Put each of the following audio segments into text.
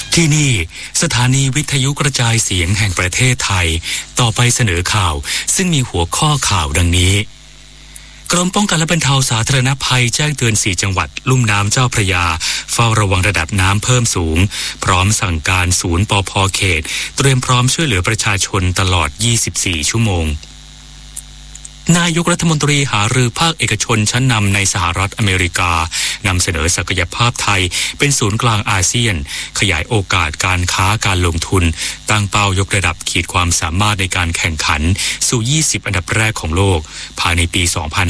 ที่นี่สถานีวิทยุกระจายเสียงแห่งประเทศไทยต่อไปเสนอข่าวซึ่งมีหัวข้อข่าวดังนี้กรมป้องกันและบรรเทาสาธารณภัยแจ้งเตือน4จังหวัดลุ่มน้ำเจ้าพระยาเฝ้าระวังระดับน้ำเพิ่มสูงพร้อมสั่งการศูนย์ปภ.เขตเตรียมพร้อมช่วยเหลือประชาชนตลอด24ชั่วโมงนายกรัฐมนตรีหารือภาคเอกชนชั้นนำในสหรัฐอเมริกานำเสนอศักยภาพไทยเป็นศูนย์กลางอาเซียนขยายโอกาสการค้าการลงทุนตั้งเป้ายกระดับขีดความสามารถในการแข่งขันสู่20อันดับแรกของโลกภายในปี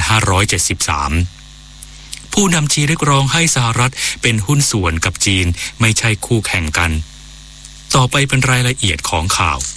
2573ผู้นำจีนเรียกร้องให้สหรัฐเป็นหุ้นส่วนกับจีนไม่ใช่คู่แข่งกันต่อไปเป็นรายละเอียดของข่าว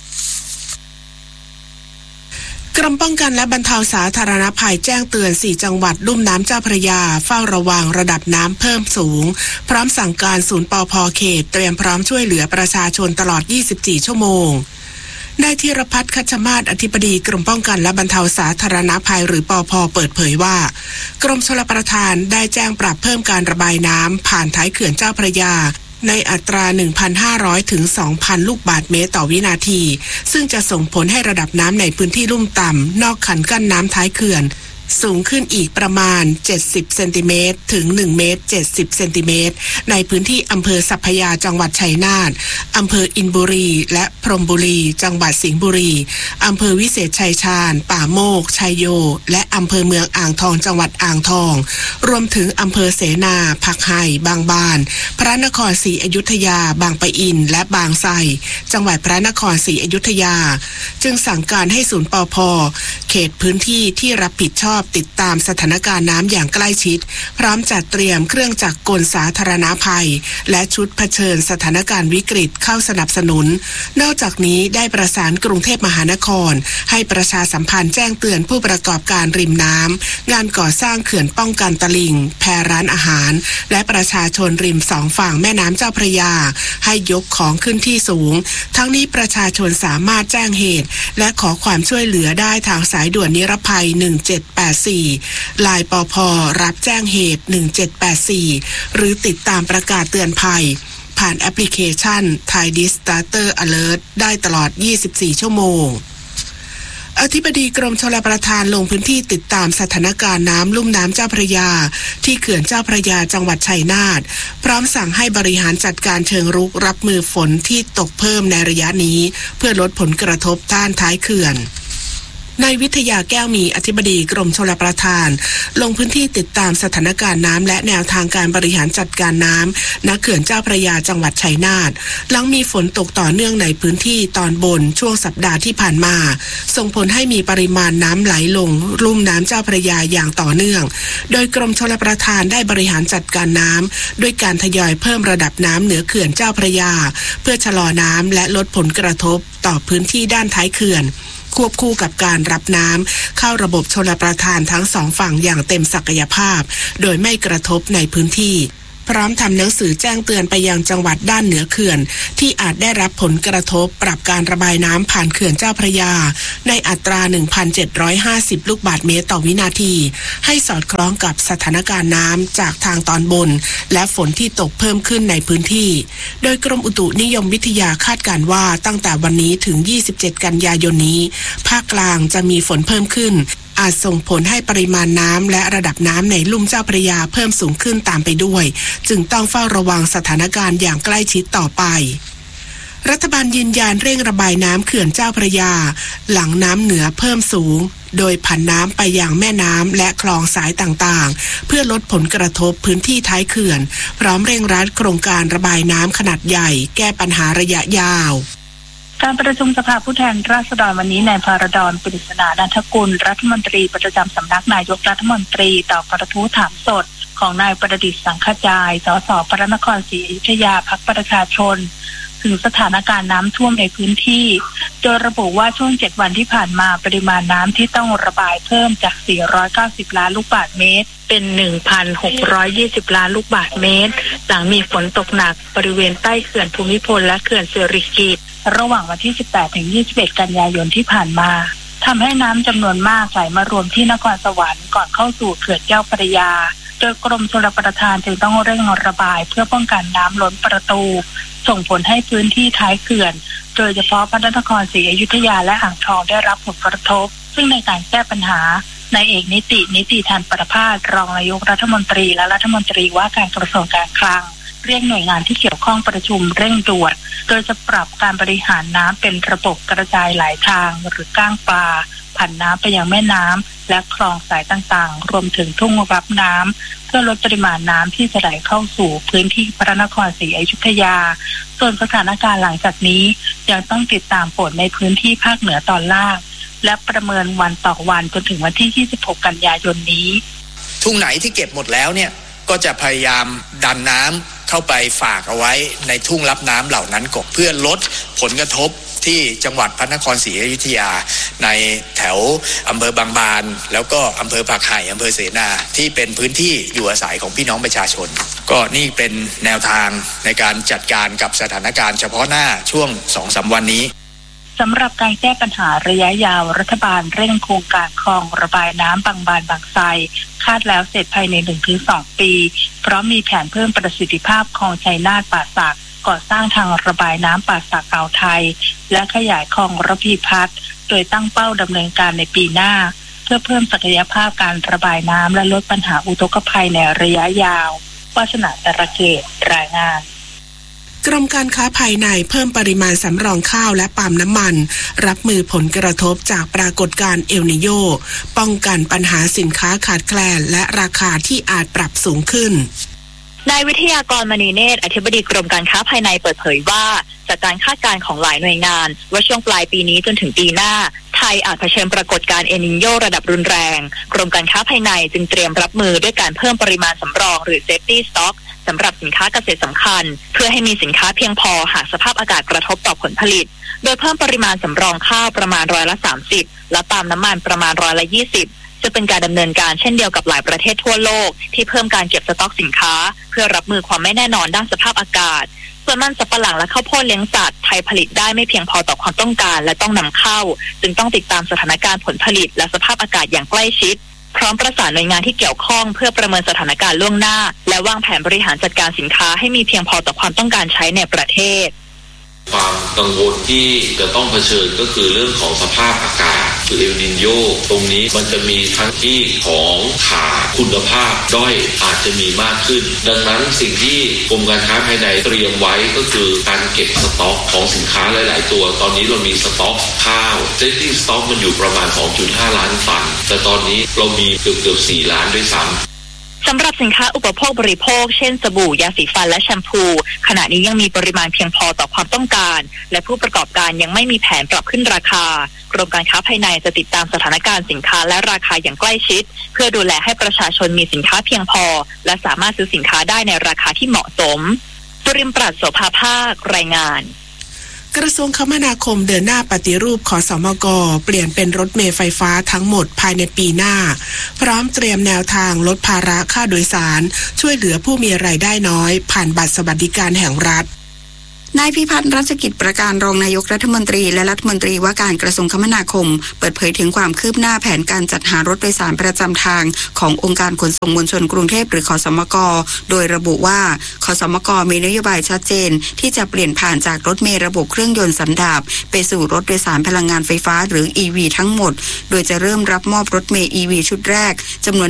กรมป้องกันและบรรเทาสาธารณภัยแจ้งเตือน4จังหวัดลุ่มน้ำเจ้าพระยาเฝ้าระวังระดับน้ำเพิ่มสูงพร้อมสั่งการศูนย์ปภ.เขตเตรียมพร้อมช่วยเหลือประชาชนตลอด24ชั่วโมงนายธีรพัฒน์คัชมาศอธิบดีกรมป้องกันและบรรเทาสาธารณภัยหรือปภ.เปิดเผยว่ากรมชลประทานได้แจ้งปรับเพิ่มการระบายน้ำผ่านท้ายเขื่อนเจ้าพระยาในอัตรา 1,500 ถึง 2,000 ลูกบาศก์เมตรต่อวินาทีซึ่งจะส่งผลให้ระดับน้ำในพื้นที่ลุ่มต่ำนอกคันกั้นน้ำท้ายเขื่อนสูงขึ้นอีกประมาณ70เซนติเมตรถึง1เมตร70เซนติเมตรในพื้นที่อำเภอสัพพยาจังหวัดชัยนาทอำเภออินบุรีและพรหมบุรีจังหวัดสิงห์บุรีอำเภอวิเศษชัยชาญป่าโมกชัยโยและอำเภอเมืองอ่างทองจังหวัดอ่างทองรวมถึงอำเภอเสนาผักไห่บางบานพระนครศรีอยุธยาบางปะอินและบางไทรจังหวัดพระนครศรีอยุธยาจึงสั่งการให้ศูนย์ปภ.เขตพื้นที่ที่รับผิดชอบติดตามสถานการณ์น้ำอย่างใกล้ชิดพร้อมจัดเตรียมเครื่องจักรกลสาธารณภัยและชุดเผชิญสถานการณ์วิกฤตเข้าสนับสนุนนอกจากนี้ได้ประสานกรุงเทพมหานครให้ประชาสัมพันธ์แจ้งเตือนผู้ประกอบการริมน้ำงานก่อสร้างเขื่อนป้องกันตลิ่งแพร้านอาหารและประชาชนริม2ฝั่งแม่น้ำเจ้าพระยาให้ยกของขึ้นที่สูงทั้งนี้ประชาชนสามารถแจ้งเหตุและขอความช่วยเหลือได้ทางสายด่วนนิรภัย1784 ไลน์ปภ.รับแจ้งเหตุ1784หรือติดตามประกาศเตือนภัยผ่านแอปพลิเคชัน Thai Disaster Alert ได้ตลอด24ชั่วโมงอธิบดีกรมชลประทานลงพื้นที่ติดตามสถานการณ์น้ำลุ่มน้ำเจ้าพระยาที่เขื่อนเจ้าพระยาจังหวัดชัยนาทพร้อมสั่งให้บริหารจัดการเชิงรุกรับมือฝนที่ตกเพิ่มในระยะนี้เพื่อลดผลกระทบด้านท้ายเขื่อนนายวิทยาแก้วมีอธิบดีกรมชลประทานลงพื้นที่ติดตามสถานการณ์น้ำและแนวทางการบริหารจัดการน้ำณเขื่อนเจ้าพระยาจังหวัดชัยนาทหลังมีฝนตกต่อเนื่องในพื้นที่ตอนบนช่วงสัปดาห์ที่ผ่านมาส่งผลให้มีปริมาณน้ำไหลลงลุ่มน้ำเจ้าพระยาอย่างต่อเนื่องโดยกรมชลประทานได้บริหารจัดการน้ำด้วยการทยอยเพิ่มระดับน้ำเหนือเขื่อนเจ้าพระยาเพื่อชะลอน้ำและลดผลกระทบต่อพื้นที่ด้านท้ายเขื่อนควบคู่กับการรับน้ำเข้าระบบชลประทานทั้ง2ฝั่งอย่างเต็มศักยภาพโดยไม่กระทบในพื้นที่พร้อมทำหนังสือแจ้งเตือนไปยังจังหวัดด้านเหนือเขื่อนที่อาจได้รับผลกระทบปรับการระบายน้ำผ่านเขื่อนเจ้าพระยาในอัตรา 1,750 ลูกบาศก์เมตรต่อวินาทีให้สอดคล้องกับสถานการณ์น้ำจากทางตอนบนและฝนที่ตกเพิ่มขึ้นในพื้นที่โดยกรมอุตุนิยมวิทยาคาดการณ์ว่าตั้งแต่วันนี้ถึง27กันยายนนี้ภาคกลางจะมีฝนเพิ่มขึ้นอาจส่งผลให้ปริมาณน้ำและระดับน้ำในลุ่มเจ้าพระยาเพิ่มสูงขึ้นตามไปด้วยจึงต้องเฝ้าระวังสถานการณ์อย่างใกล้ชิดต่อไปรัฐบาลยืนยันเร่งระบายน้ำเขื่อนเจ้าพระยาหลังน้ำเหนือเพิ่มสูงโดยผันน้ำไปยังแม่น้ำและคลองสายต่างๆเพื่อลดผลกระทบพื้นที่ท้ายเขื่อนพร้อมเร่งรัดโครงการระบายน้ำขนาดใหญ่แก้ปัญหาระยะยาวการประชุมสภาผู้แทนราษฎรวันนี้นายภารดร ปริศนานันทกุลรัฐมนตรีประจำสำนักนายกรัฐมนตรีตอบกระทู้ถามสดของนายประดิษฐ์สังขจายสสพระนครศรีอยุธยาพรรคประชาชนถึงสถานการณ์น้ำท่วมในพื้นที่โดยระบุว่าช่วง7วันที่ผ่านมาปริมาณน้ำที่ต้องระบายเพิ่มจาก490ล้านลูกบาศก์เมตรเป็น 1,620 ล้านลูกบาศก์เมตรหลังมีฝนตกหนักบริเวณใต้เขื่อนภูมิพลและเขื่อนสิริกิติ์ระหว่างวันที่ 18-21 กันยายนที่ผ่านมาทำให้น้ำจำนวนมากไหลมารวมที่นครสวรรค์ก่อนเข้าสู่เขื่อนเจ้าพระยาโดยกรมชลประทานจึงต้องเร่งระบายเพื่อป้องกันน้ำล้นประตูส่งผลให้พื้นที่ท้ายเขื่อนโดยเฉพาะพระนครศรีอยุธยาและอ่างทองได้รับผลกระทบซึ่งในการแก้ปัญหานายเอกนิติธันประภาสรองนายกรัฐมนตรีและรัฐมนตรีว่าการกระทรวงการคลังเรียกหน่วยงานที่เกี่ยวข้องประชุมเร่งด่วนโดยจะปรับการบริหารน้ำเป็นระบบกระจายหลายทางหรือก้างปลาผันน้ำไปยังแม่น้ำและคลองสายต่างๆรวมถึงทุ่งรับน้ำเพื่อลดปริมาณน้ำที่จะไหลเข้าสู่พื้นที่พระนครศรีอยุธยาส่วนสถานการณ์หลังจากนี้ยังต้องติดตามฝนในพื้นที่ภาคเหนือตอนล่างและประเมินวันต่อวันจนถึงวันที่26กันยายนนี้ทุ่งไหนที่เก็บหมดแล้วเนี่ยก็จะพยายามดันน้ำเข้าไปฝากเอาไว้ในทุ่งรับน้ำเหล่านั้นก่อนเพื่อลดผลกระทบที่จังหวัดพระนครศรีอยุธยาในแถวอำเภอบางบานแล้วก็อำเภอผักไห่อำเภอเสนาที่เป็นพื้นที่อยู่อาศัยของพี่น้องประชาชนก็นี่เป็นแนวทางในการจัดการกับสถานการณ์เฉพาะหน้าช่วง 2-3 วันนี้สำหรับการแก้ปัญหาระยะยาวรัฐบาลเร่งโครงการคลองระบายน้ำบางบานบางไทรคาดแล้วเสร็จภายใน 1-2 ปีเพราะมีแผนเพิ่มประสิทธิภาพคลองชัยนาทป่าสักก่อสร้างทางระบายน้ำป่าสักอ่าวไทยและขยายคลองระพีพัฒน์โดยตั้งเป้าดำเนินการในปีหน้าเพื่อเพิ่มศักยภาพการระบายน้ำและลดปัญหาอุทกภัยในระยะยาววาสนาตระเกตรายงานกรมการค้าภายในเพิ่มปริมาณสำรองข้าวและปาล์มน้ำมันรับมือผลกระทบจากปรากฏการณ์เอลนิโญป้องกันปัญหาสินค้าขาดแคลนและราคาที่อาจปรับสูงขึ้นนายวิทยากรมณีเนตรอธิบดีกรมการค้าภายในเปิดเผยว่าจากการคาดการณ์ของหลายหน่วยงานว่าช่วงปลายปีนี้จนถึงปีหน้าไทยอาจเผชิญปรากฏการณ์เอลนิโญระดับรุนแรงกรมการค้าภายในจึงเตรียมรับมือด้วยการเพิ่มปริมาณสำรองหรือ Safety Stock สำหรับสินค้าเกษตรสำคัญเพื่อให้มีสินค้าเพียงพอหากสภาพอากาศกระทบต่อผลผลิตโดยเพิ่มปริมาณสำรองข้าวประมาณ30%และปาล์มน้ำมันประมาณ20%จะเป็นการดำเนินการเช่นเดียวกับหลายประเทศทั่วโลกที่เพิ่มการเก็บสต็อกสินค้าเพื่อรับมือความไม่แน่นอนด้านสภาพอากาศส่วนมันสำปะหลังและข้าวโพดเลี้ยงสัตว์ไทยผลิตได้ไม่เพียงพอต่อความต้องการและต้องนำเข้าจึงต้องติดตามสถานการณ์ผลผลิตและสภาพอากาศอย่างใกล้ชิดพร้อมประสานหน่วยงานที่เกี่ยวข้องเพื่อประเมินสถานการณ์ล่วงหน้าและวางแผนบริหารจัดการสินค้าให้มีเพียงพอต่อความต้องการใช้ในประเทศความกังวลที่จะต้องเผชิญก็คือเรื่องของสภาพอากาศคือเอลนิโญตรงนี้มันจะมีทั้งที่ของขาดคุณภาพด้อยอาจจะมีมากขึ้นดังนั้นสิ่งที่กรมการค้าภายในเตรียมไว้ก็คือการเก็บสต็อกของสินค้าหลายๆตัวตอนนี้เรามีสต็อกข้าวเซฟตี้สต็อกมันอยู่ประมาณ 2.5 ล้านตันแต่ตอนนี้เรามีเกือบ 4 ล้านด้วยซ้ำสำหรับสินค้าอุปโภคบริโภคเช่นสบู่ยาสีฟันและแชมพูขณะนี้ยังมีปริมาณเพียงพอต่อความต้องการและผู้ประกอบการยังไม่มีแผนปรับขึ้นราคากรมการค้าภายในจะติดตามสถานการณ์สินค้าและราคาอย่างใกล้ชิดเพื่อดูแลให้ประชาชนมีสินค้าเพียงพอและสามารถซื้อสินค้าได้ในราคาที่เหมาะสมปริมปราศโสภาภาครายงานกระทรวงคมนาคมเดินหน้าปฏิรูปขสมก.เปลี่ยนเป็นรถเมล์ไฟฟ้าทั้งหมดภายในปีหน้าพร้อมเตรียมแนวทางลดภาระค่าโดยสารช่วยเหลือผู้มีรายได้น้อยผ่านบัตรสวัสดิการแห่งรัฐนายพิพัฒน์รัชกิจประการรองนายกรัฐมนตรีและรัฐมนตรีว่าการกระทรวงคมนาคมเปิดเผยถึงความคืบหน้าแผนการจัดหารถโดยสารประจำทางขององค์การขนส่งมวลชนกรุงเทพหรือขสมก.โดยระบุว่าขสมก.มีนโยบายชัดเจนที่จะเปลี่ยนผ่านจากรถเมล์ระบบเครื่องยนต์สันดาปไปสู่รถโดยสารพลังงานไฟฟ้าหรือ EV ทั้งหมดโดยจะเริ่มรับมอบรถเมล์ EV ชุดแรกจำนวน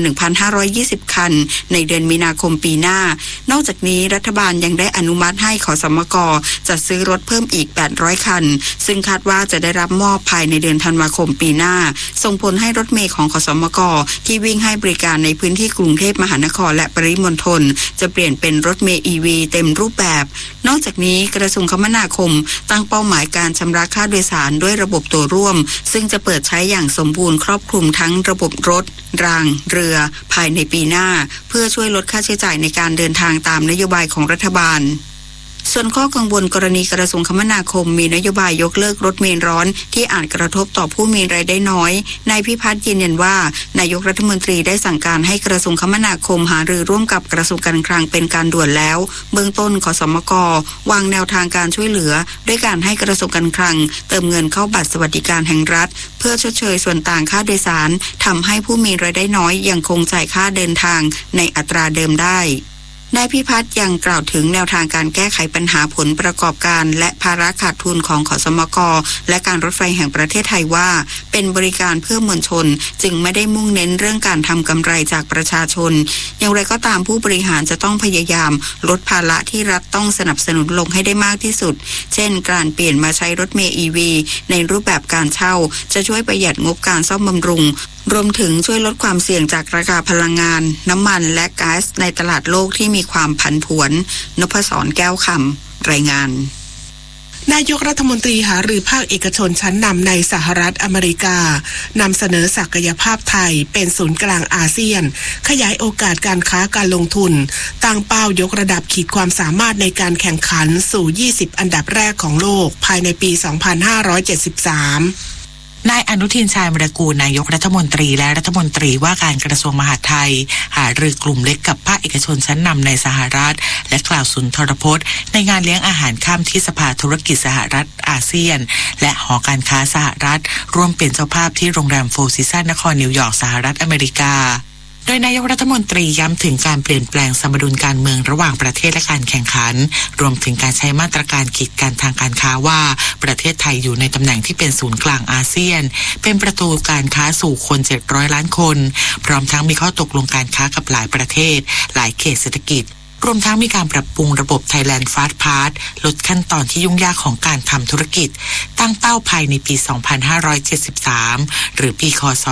1,520 คันในเดือนมีนาคมปีหน้านอกจากนี้รัฐบาลยังได้อนุมัติให้ขสมก.จัดซื้อรถเพิ่มอีก800คันซึ่งคาดว่าจะได้รับมอบภายในเดือนธันวาคมปีหน้าส่งผลให้รถเมล์ของขสมก.ที่วิ่งให้บริการในพื้นที่กรุงเทพมหานครและปริมณฑลจะเปลี่ยนเป็นรถเมล์ EV เต็มรูปแบบนอกจากนี้กระทรวงคมนาคมตั้งเป้าหมายการชำระค่าโดยสารด้วยระบบตัวร่วมซึ่งจะเปิดใช้อย่างสมบูรณ์ครอบคลุมทั้งระบบรถรางเรือภายในปีหน้าเพื่อช่วยลดค่าใช้จ่ายในการเดินทางตามนโยบายของรัฐบาลส่วนข้อกังวลกรณีกระทรวงคมนาคมมีนโยบายยกเลิกรถเมล์ร้อนที่อาจกระทบต่อผู้มีรายได้น้อยนายพิพัฒน์ยืนยันว่านายกรัฐมนตรีได้สั่งการให้กระทรวงคมนาคมหารือร่วมกับกระทรวงการคลังเป็นการด่วนแล้วเบื้องต้นขสมก.วางแนวทางการช่วยเหลือด้วยการให้กระทรวงการคลังเติมเงินเข้าบัตรสวัสดิการแห่งรัฐเพื่อชดเชยส่วนต่างค่าโดยสารทำให้ผู้มีรายได้น้อยยังคงจ่ายค่าเดินทางในอัตราเดิมได้นายพิพัฒน์ยังกล่าวถึงแนวทางการแก้ไขปัญหาผลประกอบการและภาระขาดทุนของขสมก.และการรถไฟแห่งประเทศไทยว่าเป็นบริการเพื่อมวลชนจึงไม่ได้มุ่งเน้นเรื่องการทำกำไรจากประชาชนอย่างไรก็ตามผู้บริหารจะต้องพยายามลดภาระที่รัฐต้องสนับสนุนลงให้ได้มากที่สุดเช่นการเปลี่ยนมาใช้รถเมล์ EV ในรูปแบบการเช่าจะช่วยประหยัดงบการซ่อมบำรุงรวมถึงช่วยลดความเสี่ยงจากราคาพลังงานน้ำมันและก๊าซในตลาดโลกที่มีความผันผวนนพศรแก้วคำรายงานนายกรัฐมนตรีหารือภาคเอกชนชั้นนำในสหรัฐอเมริกานำเสนอศักยภาพไทยเป็นศูนย์กลางอาเซียนขยายโอกาสการค้าการลงทุนตั้งเป้ายกระดับขีดความสามารถในการแข่งขันสู่20อันดับแรกของโลกภายในปี 2573 นายอนุทินชาญวิรากูลนายกรัฐมนตรีและรัฐมนตรีว่าการกระทรวงมหาดไทยหารือกลุ่มเล็กกับภาคเอกชนชั้นนำในสหรัฐและกล่าวสุนทรพจน์ในงานเลี้ยงอาหารค่ำที่สภาธุรกิจสหรัฐอาเซียนและหอการค้าสหรัฐร่วมเป็นเจ้าภาพที่โรงแรมโฟร์ซีซันนครนิวยอร์กสหรัฐอเมริกาโดยนายกรัฐมนตรีย้ำถึงการเปลี่ยนแปลงสมดุลการเมืองระหว่างประเทศและการแข่งขันรวมถึงการใช้มาตรการกีดกันทางการค้าว่าประเทศไทยอยู่ในตำแหน่งที่เป็นศูนย์กลางอาเซียนเป็นประตูการค้าสู่คน700ล้านคนพร้อมทั้งมีข้อตกลงการค้ากับหลายประเทศหลายเขตเศรษฐกิจรวมทั้งมีการปรับปรุงระบบ Thailand Fast Pass ลดขั้นตอนที่ยุ่งยากของการทำธุรกิจตั้งเป้าภายในปี 2573 หรือปีคศ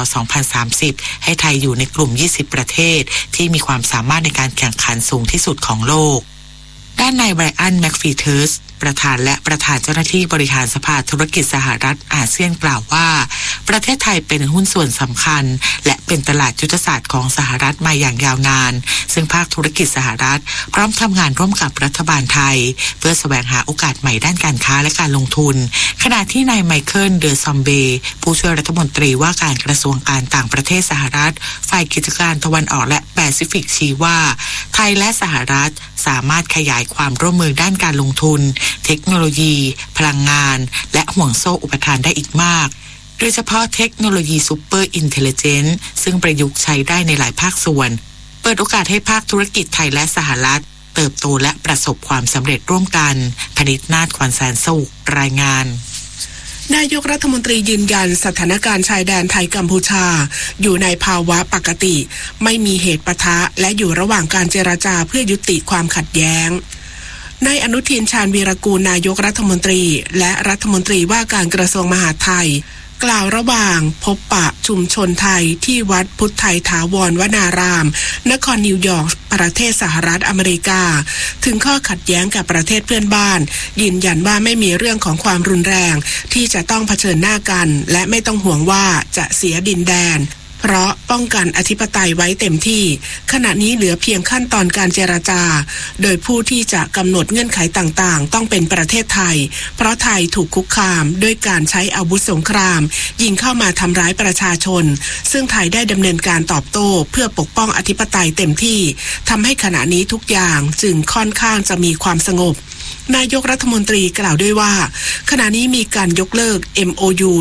2030 ให้ไทยอยู่ในกลุ่ม 20 ประเทศที่มีความสามารถในการแข่งขันสูงที่สุดของโลกด้านนายไบรอัน แม็กฟีเทิร์สประธานและประธานเจ้าหน้าที่บริหารสภาธุรกิจสหรัฐอาเซียนกล่าวว่าประเทศไทยเป็นหุ้นส่วนสำคัญและเป็นตลาดยุทธศาสตร์ของสหรัฐมาอย่างยาวนานซึ่งภาคธุรกิจสหรัฐพร้อมทำงานร่วมกับรัฐบาลไทยเพื่อแสวงหาโอกาสใหม่ด้านการค้าและการลงทุนขณะที่นายไมเคิล เดอซอมเบย์ผู้ช่วยรัฐมนตรีว่าการกระทรวงการต่างประเทศสหรัฐฝ่ายกิจการตะวันออกและแปซิฟิกชี้ว่าไทยและสหรัฐสามารถขยายความร่วมมือด้านการลงทุนเทคโนโลยีพลังงานและห่วงโซ่อุปทานได้อีกมากโดยเฉพาะเทคโนโลยีซูเปอร์อินเทลเจนซ์ซึ่งประยุกต์ใช้ได้ในหลายภาคส่วนเปิดโอกาสให้ภาคธุรกิจไทยและสหรัฐเติบโตและประสบความสำเร็จร่วมกันพนิษฐ์นาฏ ขวัญแสนสุขรายงานนายกรัฐมนตรียืนยันสถานการณ์ชายแดนไทยกัมพูชาอยู่ในภาวะปกติไม่มีเหตุปะทะและอยู่ระหว่างการเจรจาเพื่อยุติความขัดแย้งนายอนุทินชาญวีรกูลนายกรัฐมนตรีและรัฐมนตรีว่าการกระทรวงมหาดไทยกล่าวระหว่างพบปะชุมชนไทยที่วัดพุทธไทยถาวรวนารามนครนิวยอร์กประเทศสหรัฐอเมริกาถึงข้อขัดแย้งกับประเทศเพื่อนบ้านยืนยันว่าไม่มีเรื่องของความรุนแรงที่จะต้องเผชิญหน้ากันและไม่ต้องห่วงว่าจะเสียดินแดนเพราะป้องกันอธิปไตยไว้เต็มที่ขณะนี้เหลือเพียงขั้นตอนการเจรจาโดยผู้ที่จะกำหนดเงื่อนไขต่างๆต้องเป็นประเทศไทยเพราะไทยถูกคุกคามด้วยการใช้อาวุธสงครามยิงเข้ามาทำร้ายประชาชนซึ่งไทยได้ดำเนินการตอบโต้เพื่อปกป้องอธิปไตยเต็มที่ทำให้ขณะนี้ทุกอย่างจึงค่อนข้างจะมีความสงบนายกรัฐมนตรีกล่าวด้วยว่าขณะนี้มีการยกเลิก MOU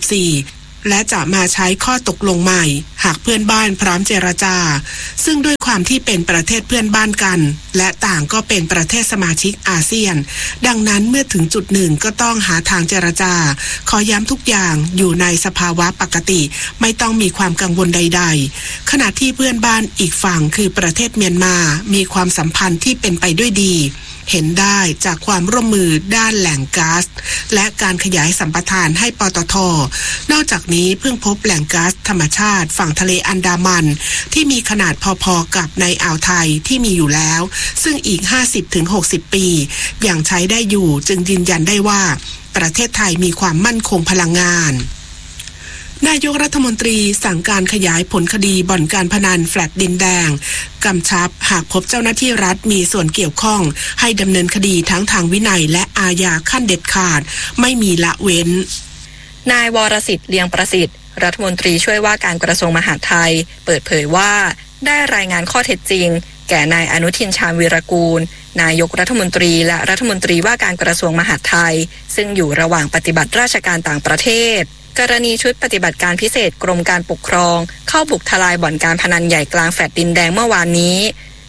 44และจะมาใช้ข้อตกลงใหม่หากเพื่อนบ้านพร้อมเจรจาซึ่งด้วยความที่เป็นประเทศเพื่อนบ้านกันและต่างก็เป็นประเทศสมาชิกอาเซียนดังนั้นเมื่อถึงจุดหนึ่งก็ต้องหาทางเจรจาขอย้ำทุกอย่างอยู่ในสภาวะปกติไม่ต้องมีความกังวลใดๆขณะที่เพื่อนบ้านอีกฝั่งคือประเทศเมียนมามีความสัมพันธ์ที่เป็นไปด้วยดีเห็นได้จากความร่วมมือด้านแหล่งก๊าซและการขยายสัมปทานให้ปตท.นอกจากนี้เพิ่งพบแหล่งก๊าซธรรมชาติฝั่งทะเลอันดามันที่มีขนาดพอๆกับในอ่าวไทยที่มีอยู่แล้วซึ่งอีก 50-60 ปียังใช้ได้อยู่จึงยืนยันได้ว่าประเทศไทยมีความมั่นคงพลังงานนายกรัฐมนตรีสั่งการขยายผลคดีบ่อนการพนันแฟลตดินแดงกำชับหากพบเจ้าหน้าที่รัฐมีส่วนเกี่ยวข้องให้ดำเนินคดีทั้งทางวินัยและอาญาขั้นเด็ดขาดไม่มีละเว้นนายวรสิทธิ์เลียงประสิทธิ์รัฐมนตรีช่วยว่าการกระทรวงมหาดไทยเปิดเผยว่าได้รายงานข้อเท็จจริงแก่นายอนุทินชาญวีรกูลนายกรัฐมนตรีและรัฐมนตรีว่าการกระทรวงมหาดไทยซึ่งอยู่ระหว่างปฏิบัติราชการต่างประเทศกรณีชุดปฏิบัติการพิเศษกรมการปกครองเข้าบุกทลายบ่อนการพนันใหญ่กลางแฟลตดินแดงเมื่อวานนี้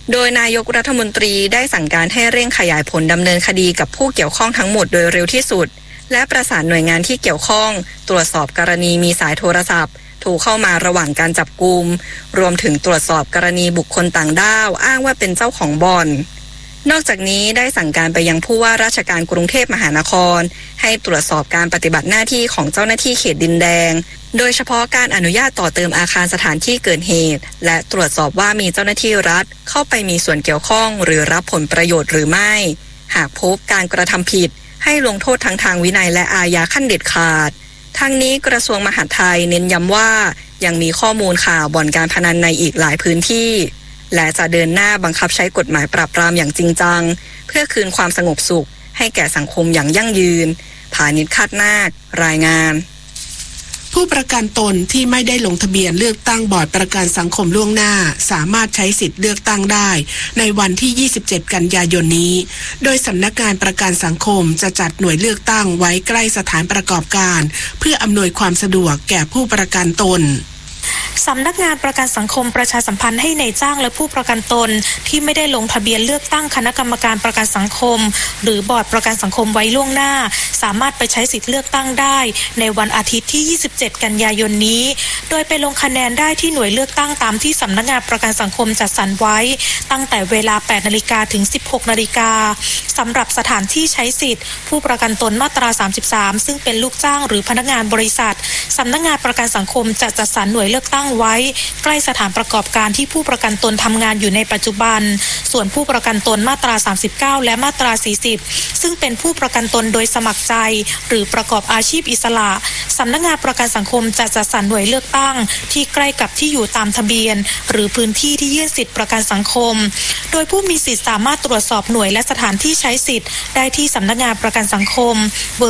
โดยนายกรัฐมนตรีได้สั่งการให้เร่งขยายผลดำเนินคดีกับผู้เกี่ยวข้องทั้งหมดโดยเร็วที่สุดและประสานหน่วยงานที่เกี่ยวข้องตรวจสอบกรณีมีสายโทรศัพท์โทรเข้ามาระหว่างการจับกุมรวมถึงตรวจสอบกรณีบุคคลต่างด้าวอ้างว่าเป็นเจ้าของบ่อนนอกจากนี้ได้สั่งการไปยังผู้ว่าราชการกรุงเทพมหานครให้ตรวจสอบการปฏิบัติหน้าที่ของเจ้าหน้าที่เขตดินแดงโดยเฉพาะการอนุญาตต่อเติมอาคารสถานที่เกิดเหตุและตรวจสอบว่ามีเจ้าหน้าที่รัฐเข้าไปมีส่วนเกี่ยวข้องหรือรับผลประโยชน์หรือไม่หากพบการกระทำผิดให้ลงโทษทั้งทางวินัยและอาญาขั้นเด็ดขาดทั้งนี้กระทรวงมหาดไทยเน้นย้ำว่ายังมีข้อมูลข่าวบ่อนการพนันในอีกหลายพื้นที่และจะเดินหน้าบังคับใช้กฎหมายปราบปรามอย่างจริงจังเพื่อคืนความสงบสุขให้แก่สังคมอย่างยั่งยืนผานิช คาดนาครายงานผู้ประกันตนที่ไม่ได้ลงทะเบียนเลือกตั้งบอร์ดประกันสังคมล่วงหน้าสามารถใช้สิทธิ์เลือกตั้งได้ในวันที่27กันยายนนี้โดยสำนักงานประกันสังคมจะจัดหน่วยเลือกตั้งไว้ใกล้สถานประกอบการเพื่ออำนวยความสะดวกแก่ผู้ประกันตนสำนักงานประกันสังคมประชาสัมพันธ์ให้นายจ้างและผู้ประกันตนที่ไม่ได้ลงทะเบียนเลือกตั้งคณะกรรมการประกันสังคมหรือบอร์ดประกันสังคมไว้ล่วงหน้าสามารถไปใช้สิทธิเลือกตั้งได้ในวันอาทิตย์ที่27กันยายนนี้โดยไปลงคะแนนได้ที่หน่วยเลือกตั้งตามที่สำนักงานประกันสังคมจัดสรรไว้ตั้งแต่เวลา 8 นาฬิกาถึง 16 นาฬิกาสำหรับสถานที่ใช้สิทธิ์ผู้ประกันตนมาตรา33ซึ่งเป็นลูกจ้างหรือพนักงานบริษัทสำนักงานประกันสังคมจะจัดสรรหน่วยเลือกตั้งไว้ใกล้สถานประกอบการที่ผู้ประกันตนทำงานอยู่ในปัจจุบันส่วนผู้ประกันตนมาตรา39และมาตรา40ซึ่งเป็นผู้ประกันตนโดยสมัครใจหรือประกอบอาชีพอิสระสำนักงานประกันสังคมจะจัดสรรหน่วยเลือกตั้งที่ใกล้กับที่อยู่ตามทะเบียนหรือพื้นที่ที่ยื่นสิทธิประกันสังคมโดยผู้มีสิทธิ์สามารถตรวจสอบหน่วยและสถานที่ใช้สิทธิ์ได้ที่สำนักงานประกันสังคม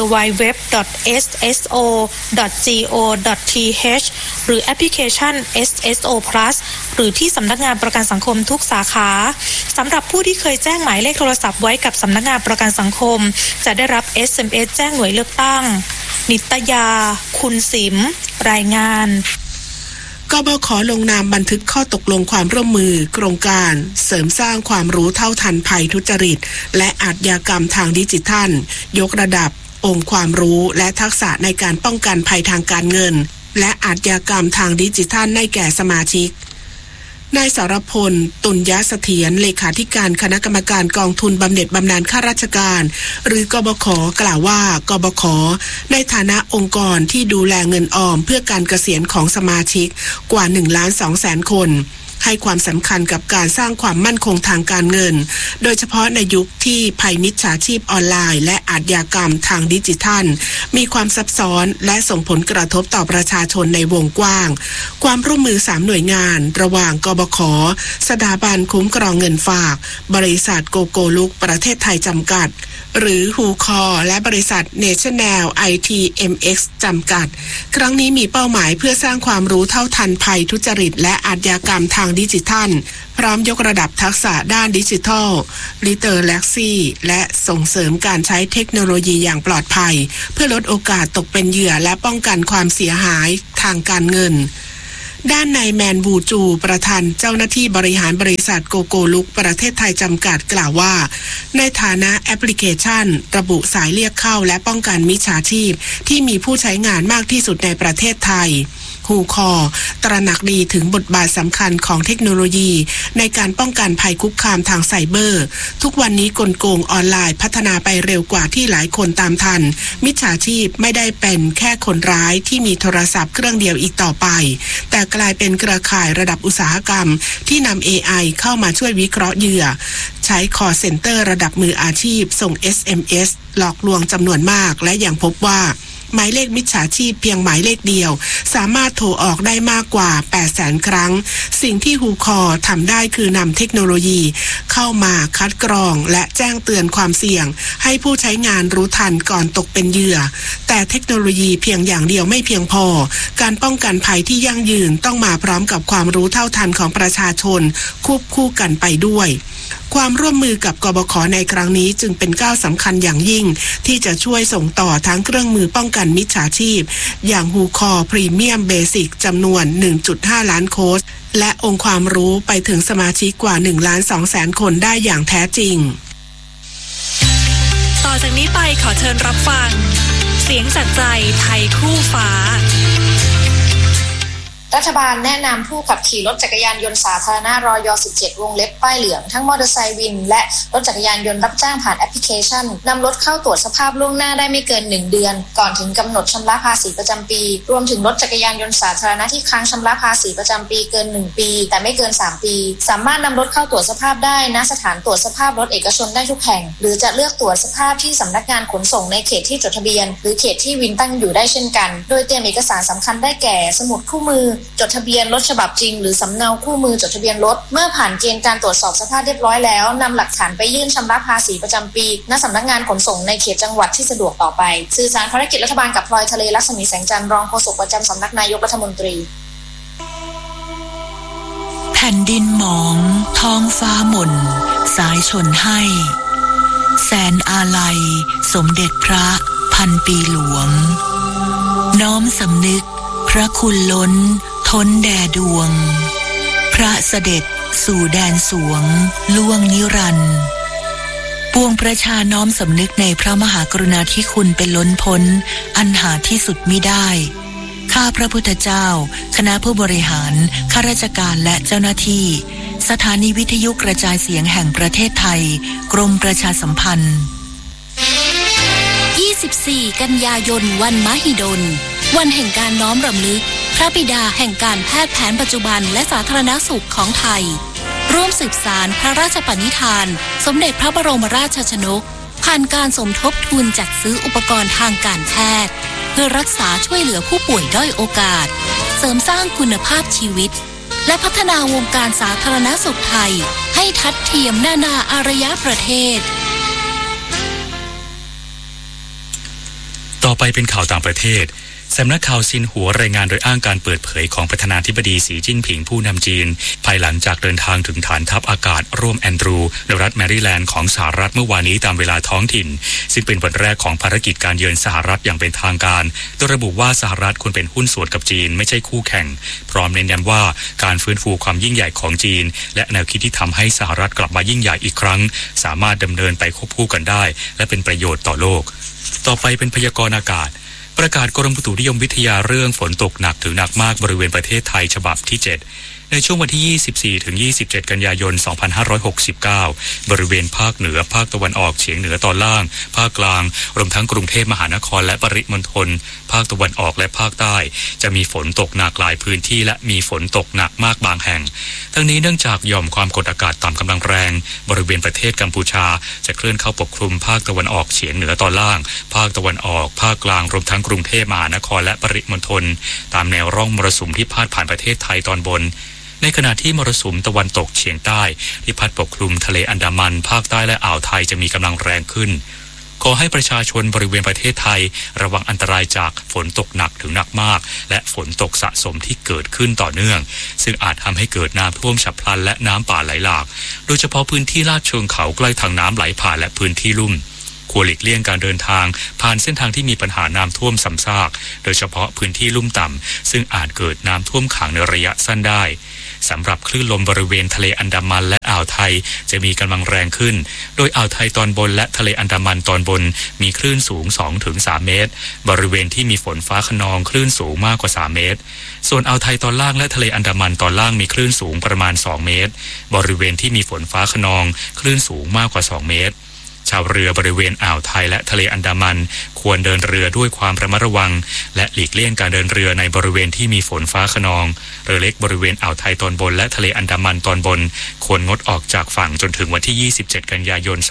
www.sso.go.th หรือแอปพลิเคชัน SSO Plus หรือที่สำนักงานประกันสังคมทุกสาขาสำหรับผู้ที่เคยแจ้งหมายเลขโทรศัพท์ไว้กับสำนักงานประกันสังคมจะได้รับ SMS แจ้งหน่วยเลือกตั้งนิตยาคุณสิมรายงานกบข.ลงนามบันทึกข้อตกลงความร่วมมือโครงการเสริมสร้างความรู้เท่าทันภัยทุจริตและอาชญากรรมทางดิจิทัลยกระดับองค์ความรู้และทักษะในการป้องกันภัยทางการเงินและอาชญากรรมทางดิจิทัลให้แก่สมาชิกนายสรพล ตุลยเสถียรเลขาธิการคณะกรรมการกองทุนบำเหน็จบำนาญข้าราชการหรือกบข.กล่าวว่ากบข.ในฐานะองค์กรที่ดูแลเงินออมเพื่อการเกษียณของสมาชิกกว่า 1,200,000 คนให้ความสำคัญกับการสร้างความมั่นคงทางการเงินโดยเฉพาะในยุคที่ภัยมิจฉาชีพออนไลน์และอาชญากรรมทางดิจิทัลมีความซับซ้อนและส่งผลกระทบต่อประชาชนในวงกว้างความร่วมมือ3หน่วยงานระหว่างกบข.สถาบันคุ้มครองเงินฝากบริษัทโกโกลุกประเทศไทยจำกัดหรือฮูคอและบริษัท National ITMX จำกัดครั้งนี้มีเป้าหมายเพื่อสร้างความรู้เท่าทันภัยทุจริตและอาชญากรรมทางดิจิทัลพร้อมยกระดับทักษะด้านดิจิทัลลิเทอเรซีและส่งเสริมการใช้เทคโนโลยีอย่างปลอดภัยเพื่อลดโอกาสตกเป็นเหยื่อและป้องกันความเสียหายทางการเงินด้านนายแมนวูจูประธานเจ้าหน้าที่บริหารบริษัทโกโกลุกประเทศไทยจำกัดกล่าวว่าในฐานะแอปพลิเคชันระบุสายเรียกเข้าและป้องกันมิจฉาชีพที่มีผู้ใช้งานมากที่สุดในประเทศไทยฮูคอตระหนักดีถึงบทบาทสำคัญของเทคโนโลยีในการป้องกันภัยคุกคามทางไซเบอร์ทุกวันนี้กลโกงออนไลน์พัฒนาไปเร็วกว่าที่หลายคนตามทันมิจฉาชีพไม่ได้เป็นแค่คนร้ายที่มีโทรศัพท์เครื่องเดียวอีกต่อไปแต่กลายเป็นเครือข่ายระดับอุตสาหกรรมที่นำ AI เข้ามาช่วยวิเคราะห์เหยื่อใช้ call center ระดับมืออาชีพส่ง SMS หลอกลวงจำนวนมากและยังพบว่าหมายเลขมิจฉาชีพเพียงหมายเลขเดียวสามารถโทรออกได้มากกว่า 800,000 ครั้งสิ่งที่ฮูคอทำได้คือนำเทคโนโลยีเข้ามาคัดกรองและแจ้งเตือนความเสี่ยงให้ผู้ใช้งานรู้ทันก่อนตกเป็นเหยื่อแต่เทคโนโลยีเพียงอย่างเดียวไม่เพียงพอการป้องกันภัยที่ยั่งยืนต้องมาพร้อมกับความรู้เท่าทันของประชาชนควบคู่กันไปด้วยความร่วมมือกับกบข.ในครั้งนี้จึงเป็นก้าวสำคัญอย่างยิ่งที่จะช่วยส่งต่อทั้งเครื่องมือป้องกันมิจฉาชีพอย่างฮูคอพรีเมียมเบสิกจำนวน 1.5 ล้านโค้ชและองค์ความรู้ไปถึงสมาชิกกว่า 1,200,000 คนได้อย่างแท้จริงต่อจากนี้ไปขอเชิญรับฟังเสียงจากใจไทยคู่ฟ้ารัฐบาลแนะนำผู้ขับขี่รถจักรยานยนต์สาธารณะรย17วงเล็บป้ายเหลืองทั้งมอเตอร์ไซค์วินและรถจักรยานยนต์รับจ้างผ่านแอปพลิเคชันนำรถเข้าตรวจสภาพล่วงหน้าได้ไม่เกิน1เดือนก่อนถึงกำหนดชำระภาษีประจำปีรวมถึงรถจักรยานยนต์สาธารณะที่ค้างชำระภาษีประจำปีเกิน1ปีแต่ไม่เกิน3ปีสามารถนำรถเข้าตรวจสภาพได้ณสถานตรวจสภาพรถเอกชนได้ทุกแห่งหรือจะเลือกตรวจสภาพที่สำนักงานขนส่งในเขตที่จดทะเบียนหรือเขตที่วินตั้งอยู่ได้เช่นกันโดยเตรียมเอกสารสำคัญได้แก่สมุดคู่มือจดทะเบียนรถฉบับจริงหรือสำเนาคู่มือจดทะเบียนรถเมื่อผ่านเกณฑ์การตรวจสอบสภาพเรียบร้อยแล้วนำหลักฐานไปยื่นชำระภาษีประจำปีณสำนักงานขนส่งในเขตจังหวัดที่สะดวกต่อไปสื่อสารภารกิจรัฐบาลกับพลอยทะเลรัศมีแสงจันทร์รองโฆษกประจำสำนักนายกรัฐมนตรีแผ่นดินหมองท้องฟ้าหม่นสายชนให้แสนอาลัยสมเด็จพระพันปีหลวงน้อมสำนึกพระคุณล้นท้นแด่ดวงพระเสด็จสู่แดนสวงล่วงนิรันดร์ปวงประชาน้อมสำนึกในพระมหากรุณาธิคุณเป็นล้นพ้นอันหาที่สุดมิได้ข้าพระพุทธเจ้าคณะผู้บริหารข้าราชการและเจ้าหน้าที่สถานีวิทยุกระจายเสียงแห่งประเทศไทยกรมประชาสัมพันธ์ 24 กันยายนวันมหิดลวันแห่งการน้อมรำลึกพระบิดาแห่งการแพทย์แผนปัจจุบันและสาธารณสุขของไทยร่วมสืบสานพระราชปณิธานสมเด็จพระบรมราชชนกผ่านการสมทบทุนจัดซื้ออุปกรณ์ทางการแพทย์เพื่อรักษาช่วยเหลือผู้ป่วยด้อยโอกาสเสริมสร้างคุณภาพชีวิตและพัฒนาวงการสาธารณสุขไทยให้ทัดเทียมนานาอารยประเทศต่อไปเป็นข่าวต่างประเทศสำนักข่าวซินหัวรายงานโดยอ้างการเปิดเผยของประธานาธิบดีสีจิ้นผิงผู้นำจีนภายหลังจากเดินทางถึงฐานทัพอากาศร่วมแอนดรูในรัฐแมริแลนด์ของสหรัฐเมื่อวานนี้ตามเวลาท้องถิ่นซึ่งเป็นวันแรกของภารกิจการเยือนสหรัฐอย่างเป็นทางการโดยระบุว่าสหรัฐควรเป็นหุ้นส่วนกับจีนไม่ใช่คู่แข่งพร้อมเน้นย้ำว่าการฟื้นฟูความยิ่งใหญ่ของจีนและแนวคิดที่ทำให้สหรัฐกลับมายิ่งใหญ่อีกครั้งสามารถดำเนินไปควบคู่กันได้และเป็นประโยชน์ต่อโลกต่อไปเป็นพยากรณ์อากาศประกาศกรมอุตุนิยมวิทยาเรื่องฝนตกหนักถึงหนักมากบริเวณประเทศไทยฉบับที่ 7ในช่วงวันที่ 24 ถึง 27 กันยายน 2569 บริเวณภาคเหนือภาคตะวันออกเฉียงเหนือตอนล่างภาคกลางรวมทั้งกรุงเทพมหานครและปริมณฑลภาคตะวันออกและภาคใต้จะมีฝนตกหนักหลายพื้นที่และมีฝนตกหนักมากบางแห่งทั้งนี้เนื่องจากหย่อมความกดอากาศต่ำกำลังแรงบริเวณประเทศกัมพูชาจะเคลื่อนเข้าปกคลุมภาคตะวันออกเฉียงเหนือตอนล่างภาคตะวันออกภาคกลางรวมทั้งกรุงเทพมหานครและปริมณฑลตามแนวร่องมรสุมที่พาดผ่านประเทศไทยตอนบนในขณะที่มรสุมตะวันตกเฉียงใต้ที่พัดปกคลุมทะเลอันดามันภาคใต้และอ่าวไทยจะมีกำลังแรงขึ้นขอให้ประชาชนบริเวณประเทศไทยระวังอันตรายจากฝนตกหนักถึงหนักมากและฝนตกสะสมที่เกิดขึ้นต่อเนื่องซึ่งอาจทำให้เกิดน้ำท่วมฉับพลันและน้ำป่าไหลหลากโดยเฉพาะพื้นที่ลาดเชิงเขาใกล้ทางน้ำไหลผ่านและพื้นที่ลุ่มควรหลีกเลี่ยงการเดินทางผ่านเส้นทางที่มีปัญหาน้ำท่วมซ้ำซากโดยเฉพาะพื้นที่ลุ่มต่ำซึ่งอาจเกิดน้ำท่วมขังในระยะสั้นได้สำหรับคลื่นลมบริเวณทะเลอันดามันและอ่าวไทยจะมีกำลังแรงขึ้นโดยอ่าวไทยตอนบนและทะเลอันดามันตอนบนมีคลื่นสูง 2-3 เมตรบริเวณที่มีฝนฟ้าคะนองคลื่นสูงมากกว่า3เมตรส่วนอ่าวไทยตอนล่างและทะเลอันดามันตอนล่างมีคลื่นสูงประมาณ2เมตรบริเวณที่มีฝนฟ้าคะนองคลื่นสูงมากกว่า2เมตรชาวเรือบริเวณอ่าวไทยและทะเลอันดามันควรเดินเรือด้วยความระมัดระวังและหลีกเลี่ยงการเดินเรือในบริเวณที่มีฝนฟ้าคะนองเรือเล็กบริเวณอ่าวไทยตอนบนและทะเลอันดามันตอนบนควรงดออกจากฝั่งจนถึงวันที่27กันยายน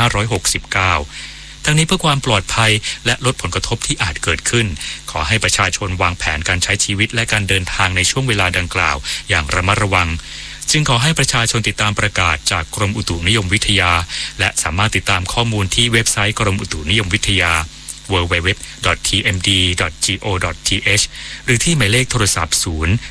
2569ทั้งนี้เพื่อความปลอดภัยและลดผลกระทบที่อาจเกิดขึ้นขอให้ประชาชนวางแผนการใช้ชีวิตและการเดินทางในช่วงเวลาดังกล่าวอย่างระมัดระวังจึงขอให้ประชาชนติดตามประกาศจากกรมอุตุนิยมวิทยาและสามารถติดตามข้อมูลที่เว็บไซต์กรมอุตุนิยมวิทยา www.tmd.go.th หรือที่หมายเลขโทรศัพท์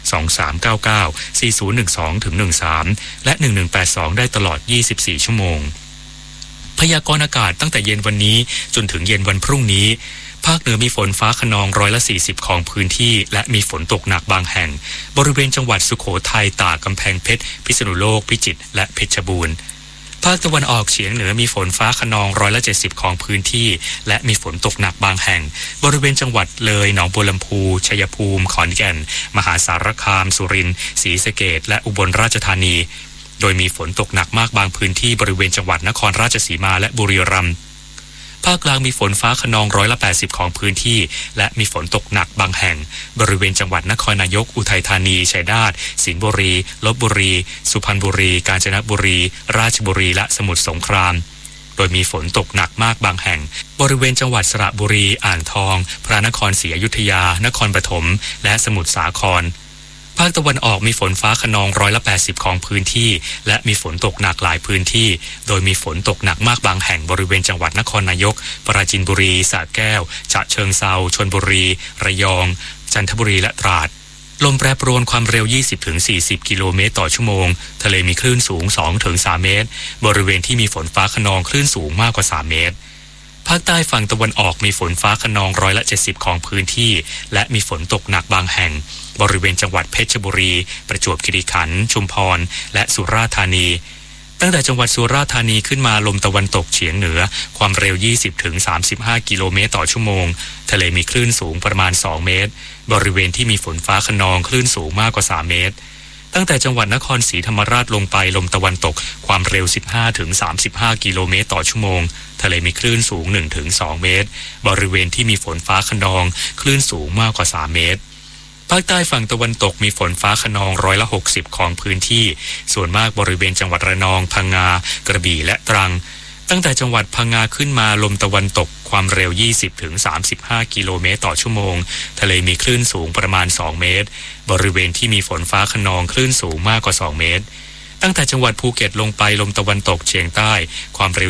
023994012-13และ1182ได้ตลอด24ชั่วโมงพยากรณ์อากาศตั้งแต่เย็นวันนี้จนถึงเย็นวันพรุ่งนี้ภาคเหนือมีฝนฟ้าคะนอง140ของพื้นที่และมีฝนตกหนักบางแห่งบริเวณจังหวัดสุโขทัยตากกำแพงเพชรพิษณุโลกพิจิตรและเพชรบูรณ์ภาคตะวันออกเฉียงเหนือมีฝนฟ้าคะนอง170ของพื้นที่และมีฝนตกหนักบางแห่งบริเวณจังหวัดเลยหนองบัวลำพูชัยภูมิขอนแก่นมหาสารคามสุรินทร์ศรีสะเกษและอุบลราชธานีโดยมีฝนตกหนักมากบางพื้นที่บริเวณจังหวัดนครราชสีมาและบุรีรัมย์ภาคกลางมีฝนฟ้าคะนอง180ของพื้นที่และมีฝนตกหนักบางแห่งบริเวณจังหวัดนครนายกอุทัยธานีชัยนาทสิงห์บุรีลพบุรีสุพรรณบุรีกาญจนบุรีราชบุรีและสมุทรสงครามโดยมีฝนตกหนักมากบางแห่งบริเวณจังหวัดสระบุรีอ่างทองพระนครศรีอยุธยานครปฐมและสมุทรสาครภาคตะวันออกมีฝนฟ้าคะนอง180ของพื้นที่และมีฝนตกหนักหลายพื้นที่โดยมีฝนตกหนักมากบางแห่งบริเวณจังหวัดนครนายกปราจีนบุรีสระแก้วฉะเชิงเทราชลบุรีระยองจันทบุรีและตราดลมแปรปรวนความเร็ว 20-40 กิโลเมตรต่อชั่วโมงทะเลมีคลื่นสูง 2-3 เมตรบริเวณที่มีฝนฟ้าคะนองคลื่นสูงมากกว่า3เมตรภาคใต้ฝั่งตะวันออกมีฝนฟ้าคะนอง170ของพื้นที่และมีฝนตกหนักบางแห่งบริเวณจังหวัดเพชรบุรีประจวบคีรีขันธ์ชุมพรและสุราษฎร์ธานีตั้งแต่จังหวัดสุราษฎร์ธานีขึ้นมาลมตะวันตกเฉียงเหนือความเร็ว 20-35 กิโลเมตรต่อชั่วโมงทะเลมีคลื่นสูงประมาณ2เมตรบริเวณที่มีฝนฟ้าคะนองคลื่นสูงมากกว่า3เมตรตั้งแต่จังหวัดนครศรีธรรมราชลงไปลมตะวันตกความเร็ว 15-35 กิโลเมตรต่อชั่วโมงทะเลมีคลื่นสูง 1-2 เมตรบริเวณที่มีฝนฟ้าคะนองคลื่นสูงมากกว่า3เมตรภาคใต้ฝั่งตะวันตกมีฝนฟ้าคะนอง60%ของพื้นที่ส่วนมากบริเวณจังหวัดระนองพังงากระบี่และตรังตั้งแต่จังหวัดพังงาขึ้นมาลมตะวันตกความเร็ว 20-35 กิโลเมตรต่อชั่วโมงทะเลมีคลื่นสูงประมาณ2เมตรบริเวณที่มีฝนฟ้าคะนองคลื่นสูงมากกว่า2เมตรตั้งแต่จังหวัดภูเก็ตลงไปลมตะวันตกเฉียงใต้ความเร็ว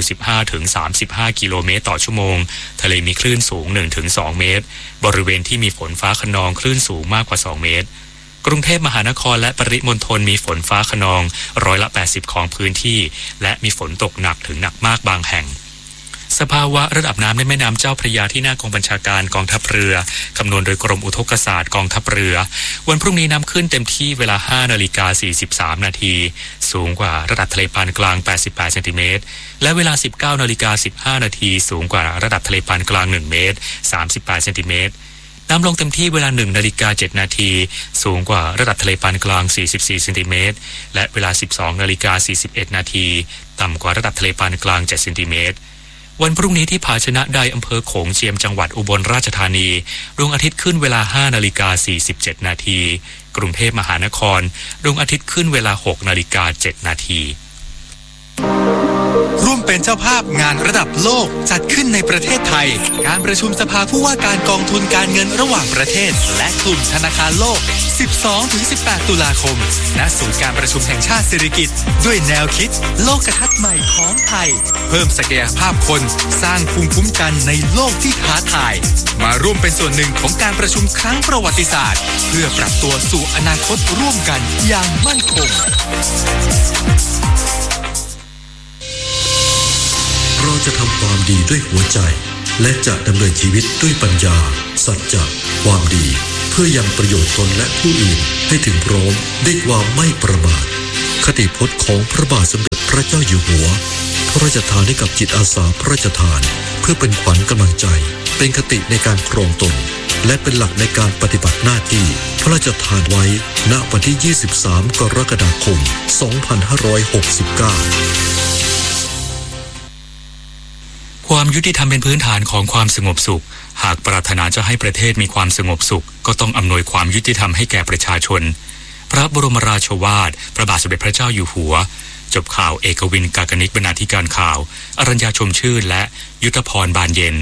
15-35 กิโลเมตรต่อชั่วโมงทะเลมีคลื่นสูง 1-2 เมตรบริเวณที่มีฝนฟ้าคะนองคลื่นสูงมากกว่า2เมตรกรุงเทพมหานครและปริมณฑลมีฝนฟ้าคะนอง80%ของพื้นที่และมีฝนตกหนักถึงหนักมากบางแห่งสภาวะระดับน้ำในแม่น้ำเจ้าพระยาที่หน้ากองบัญชาการกองทัพเรือคำนวณโดยกรมอุทกศาสตร์กองทัพเรือวันพรุ่งนี้น้ำขึ้นเต็มที่เวลา 5:43 นาทีสูงกว่าระดับทะเลปานกลาง88เซนติเมตรและเวลา 19:15 นาทีสูงกว่าระดับทะเลปานกลาง1เมตร38เซนติเมตรน้ำลงเต็มที่เวลา 1:07 นาทีสูงกว่าระดับทะเลปานกลาง44เซนติเมตรและเวลา 12:41 นาทีต่ำกว่าระดับทะเลปานกลาง7เซนติเมตรวันพรุ่งนี้ที่ผาชนะไดอำเภอโขงเจียมจังหวัดอุบลราชธานีดวงอาทิตย์ขึ้นเวลา 5:47 นาทีกรุงเทพมหานครดวงอาทิตย์ขึ้นเวลา 6:07 นาทีร่วมเป็นเจ้าภาพงานระดับโลกจัดขึ้นในประเทศไทยการประชุมสภาผู้ว่าการกองทุนการเงินระหว่างประเทศและกลุ่มธนาคารโลก 12-18 ตุลาคมณศูนย์การประชุมแห่งชาติสิริกิติ์ด้วยแนวคิดโลกทัศน์ใหม่ของไทยเพิ่มศักยภาพคนสร้างภูมิคุ้มกันในโลกที่ท้าทายมาร่วมเป็นส่วนหนึ่งของการประชุมครั้งประวัติศาสตร์เพื่อปรับตัวสู่อนาคตร่วมกันอย่างมั่นคงเราจะทำความดีด้วยหัวใจและจะดำเนินชีวิตด้วยปัญญาสัจจะความดีเพื่อยังประโยชน์ตนและผู้อื่นให้ถึงพร้อมด้วยความไม่ประมาทคติพจน์ของพระบาทสมเด็จพระเจ้าอยู่หัวพระราชทานให้กับจิตอาสาพระราชทานเพื่อเป็นขวัญกำลังใจเป็นคติในการครองตนและเป็นหลักในการปฏิบัติหน้าที่พระราชทานไว้ณวันที่ 23 กรกฎาคม 2569 ความยุติธรรมเป็นพื้นฐานของความสงบสุขหากปรารถนาจะให้ประเทศมีความสงบสุขก็ต้องอำนวยความยุติธรรมให้แก่ประชาชนพระบรมราโชวาทพระบาทสมเด็จพระเจ้าอยู่หัวจบข่าวเอกวินกากนิกบรรณาธิการข่าวอรัญญาชมชื่นและยุทธพรบานเย็น